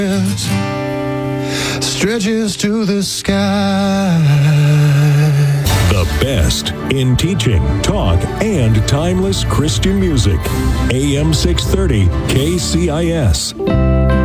stretches to the sky. The best in teaching, talk, and timeless Christian music. AM 630 KCIS.